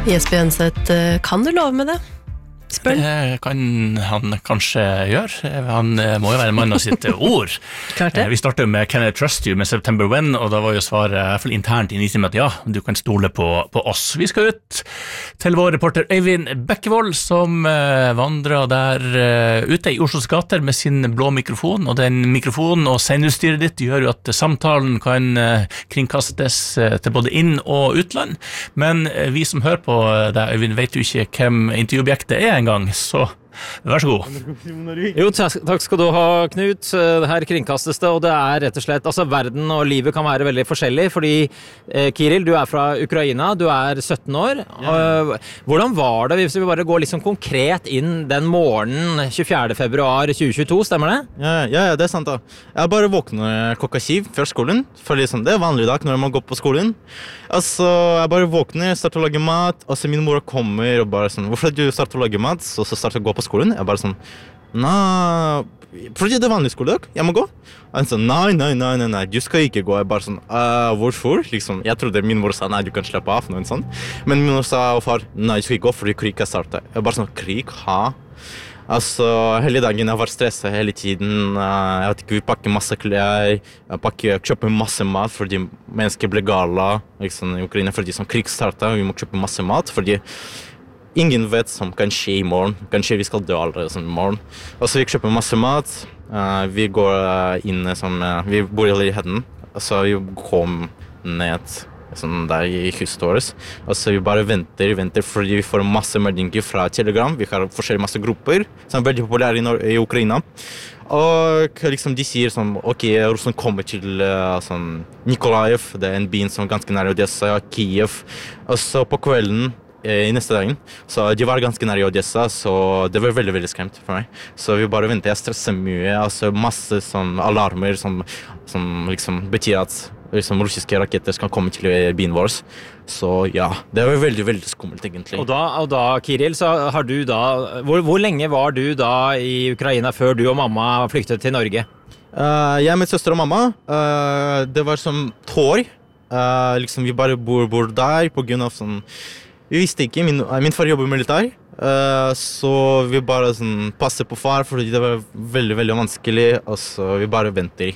Jesper Jønseth, kan du love med det? Spør. Det kan han kanskje gjøre. Han må jo være mann av sitt ord. Klart det. Vi startet med Can I Trust You med September When, og da var jo svaret I hvert fall internt i Nisi med at ja, du kan stole på oss. Vi skal ut til vår reporter Øyvind Bekkevold, som vandrer der ute I Oslos gater med sin blå mikrofon, og den mikrofonen og sendeutstyret ditt gjør jo at samtalen kan kringkastes til både inn- og utland. Men vi som hører på deg, Øyvind, vet jo ikke hvem intervjuobjektet en gang, så vær så god. Jo, takk skal du ha, Knut. Her kringkastes det, og det rett og slett, altså verden og livet kan være veldig forskjellig, fordi Kiril, du fra Ukraina, du 17 år. Hvordan var det, hvis vi bare går liksom konkret inn den morgenen 24. februar 2022, stemmer det? Ja, det sant da. Jeg bare våkner klokka 7 før skolen, for liksom, det vanlig dag når man går på skolen. Altså, jeg bare våkner, starter å lage mat, og så min mor kommer og bare sånn, hvorfor du starter å lage mat, så starter å gå på skolen? Jeg bare sånn, fordi det vanlig skoledag, jeg må gå. Og han sånn, nei, du skal ikke gå. Jeg bare sånn, hvorfor? Liksom, jeg trodde min mor sa, nei, du kan slippe av, noe sånt. Men min mor sa, og far, nei, du skal ikke gå, fordi krig startet. Jeg bare sånn, krig, Altså, hele dagen jeg var stresset hele tiden. Jeg vet ikke, vi pakker masse klær, kjøper masse mat fordi mennesker ble gale liksom, I Ukraina fordi som krig startet. Vi må kjøpe masse mat fordi ingen vet som kan skje I morgen. Kanskje vi skal dø allerede sånn I morgen. Og så vi kjøper masse mat. Vi går inn vi bor I leiligheten. Og så vi kom ned sånn der I huset vårt. Og så vi bare venter, fordi vi får masse meldinger fra Telegram. Vi har forskjellige masse grupper som veldig populære I Ukraina. Og liksom de sier sånn, ok, Russland kommer til sånn Nikolaev, det en by som ganske nær Odessa, Kiev. Og så på kvelden, I neste dagen, så de var ganske nær I Odessa, så det var veldig, veldig skremt for meg. Så vi bare venter, jeg stresser mye, altså masse sånn alarmer som liksom betyr at liksom, russiske raketter skal komme til byen vår. Så ja, det var veldig, veldig skummelt egentlig. Og da Kiril, så har du da, hvor lenge var du da I Ukraina før du og mamma flyktet til Norge? Jeg min søster og mamma, det var som 2 år. Liksom vi bare bor der på grunn av sånn, vi visste ikke, min far jobber militær, så vi bare sånn, passer på far, fordi det var veldig, veldig vanskelig, og så vi bare venter,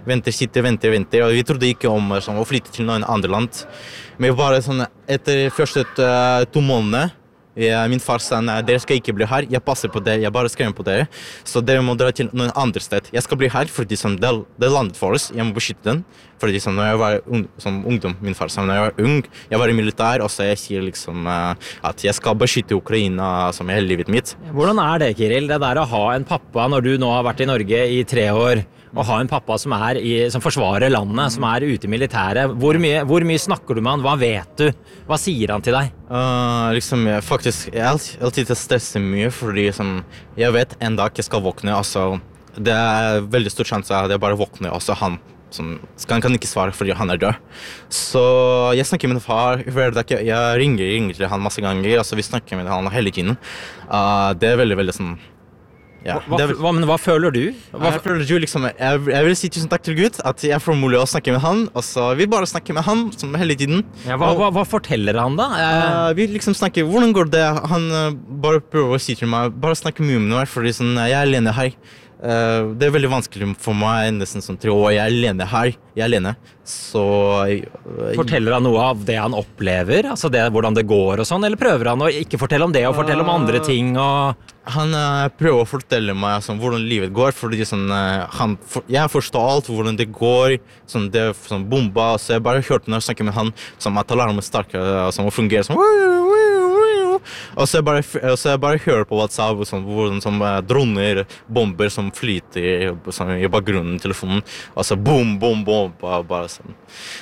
og vi trodde ikke om sånn, å flytte til noen andre land. Men vi bare sånn, etter første 2 måneder, min far sa, nei, dere skal ikke bli her, jeg passer på dere, jeg bare skriver på dere, så dere må dra til noen andre sted. Jeg skal bli her, fordi sånn, det landet for oss, jeg må beskytte den, fordi sånn, når jeg var som ungdom, min far sa, når jeg var ung, jeg var I militær, og så jeg sier liksom at jeg skal beskytte Ukraina som hele livet mitt. Hvordan det, Kiril, det der å ha en pappa når du nå har vært I Norge I 3 år, og ha en pappa som som forsvarer landet, som ute I militæret. Hvor mye snakker du med han? Hva vet du? Hva sier han til deg? Liksom, faktisk, jeg alltid stresser mye, fordi jeg vet en dag jeg skal våkne, altså, det veldig stor sjanse at jeg bare våkner, altså han kan ikke svare fordi han død. Så jeg snakker med min far hver dag, jeg ringer til han masse ganger, altså vi snakker med han hele tiden. Det veldig, veldig sånn, ja. Men hva føler du? Jeg føler jo liksom, jeg vil si tusen takk til Gud at jeg får mulig å snakke med han, og så vi bare snakker med han som hele tiden. Ja, hva forteller han da? Vi liksom snakker, hvordan går det? Han bare prøver å si til meg, bare snakke mye med meg, fordi sånn, jeg alene her. Det veldig vanskelig for meg, nesten sånn 3 år, jeg alene her, jeg alene. Så... Forteller han noe av det han opplever? Altså det, hvordan det går og sånn? Eller prøver han å ikke fortelle om det, og fortelle om andre ting? Han prøver å fortelle meg sånn, hvordan livet går, fordi sånn, jeg forstår alt hvordan det går, sånn, det sånn, bomba, så jeg bare hørte når jeg snakker med han, som at alarmen starter, som fungerer sånn, og så jeg bare hører på WhatsApp hvordan som droner, bomber som flyter I bakgrunnen telefonen, og så boom, bare sånn.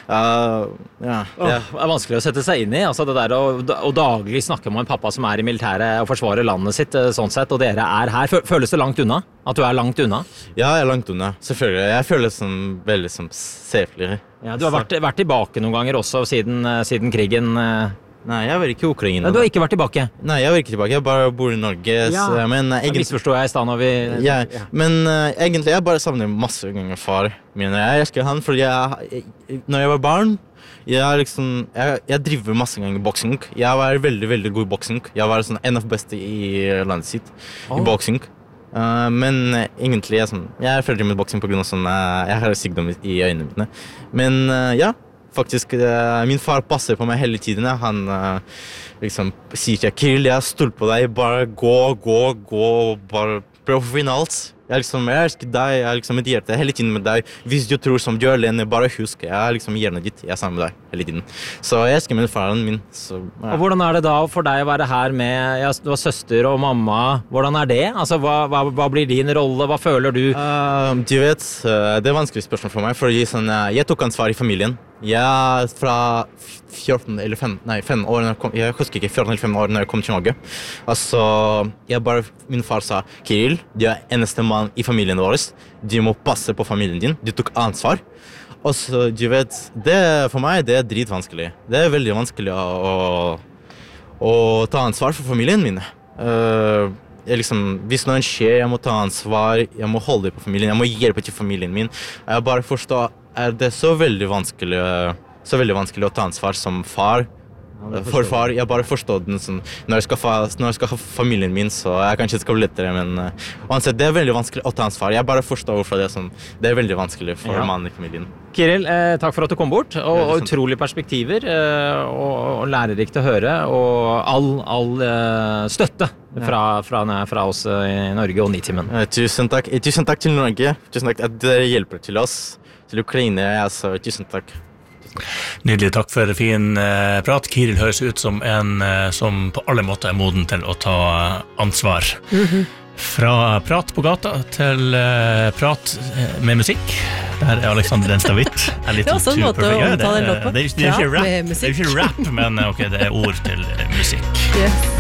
Ja. Det vanskelig å sette seg inn I, altså det der å daglig snakke med en pappa som I militæret og forsvarer landet sitt, sånn sett, og dere her. Føles det langt unna? At du langt unna? Ja, jeg langt unna, selvfølgelig. Jeg føler det veldig safelig. Ja, du har vært tilbake noen ganger også siden krigen. Nei, jeg var ikke I Ukraina. Nei, du har ikke vært tilbake? Nei, jeg var ikke tilbake. Jeg bare bor I Norge. Ja, men jeg misforstår jeg I stedet når vi... Ja, men egentlig jeg bare savner masse ganger far min. Jeg elsker han, fordi når jeg var barn, Jeg driver masse ganger boksing. Jeg var veldig, veldig god i boksing. Jeg var sånn en av beste i landet sitt i boksing. Men egentlig jeg er ferdig med boksing på grunn av sånn, jeg har sykdom i øynene mine. Men ja, faktisk, min far passer på meg hele tiden. Han liksom sier til Kirill, jeg stoler på deg, bare gå, bare prøv å finne alt. Jeg elsker deg, jeg mediterer hele tiden med deg. Hvis du tror som du er alene, bare husk, jeg hjernen ditt, jeg er sammen med deg hele tiden. Så jeg elsker med faren min. Så, ja. Og hvordan er det da for deg å være her med, du har søster og mamma, hvordan er det? Altså, hva blir din rolle, hva føler du? Du vet, det er vanskelig spørsmål for meg, fordi jeg tok ansvar i familien. Jeg fra 14 eller 5 år, jeg husker ikke 14 eller 5 år når jeg kom til Norge. Altså, min far sa, Kirill, du er eneste mann i familien vår. Du må passe på familien din. Du tok ansvar. Og så, du vet, for meg det er dritvanskelig. Det er veldig vanskelig å ta ansvar for familien min. Hvis noen skjer, jeg må ta ansvar, jeg må holde på familien, jeg må hjelpe til familien min. Jeg bare forstår, det så veldig vanskelig å ta ansvar som far. For far, jeg bare forstår den sånn, når jeg skal ha familien min, så jeg kanskje det skal bli lettere, men uansett, det er veldig vanskelig å ta ansvar. Jeg bare forstår hvorfor det er veldig vanskelig for mannen i familien. Kirill, takk for at du kom bort, og utrolige perspektiver, og lærerikt å høre, og all støtte fra oss i Norge og Nitimen. Tusen takk til Norge, tusen takk at dere hjelper til oss, til Ukraina, altså, tusen takk. Nydelig, takk for fin prat. Kirill høres ut som en som på alle måter er moden til å ta ansvar. Fra prat på gata til prat med musikk. Der er Alexander Denstad-Hvitt. Det er også en måte å omtale en låt på. Det er ikke rap, men ok, det er ord til musikk. Yes.